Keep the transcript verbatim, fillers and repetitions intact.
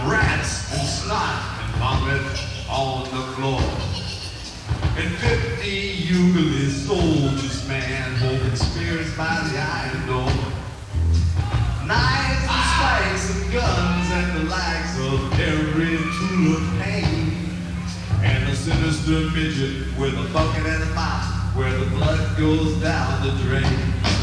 rats and snot and vomit on the floor. And fifty Yugoslav soldiers, man, holding spears by the iron door. Knives and spikes and guns and the likes of every tool of pain. And a sinister midget with a bucket and a mop where the blood goes down the drain.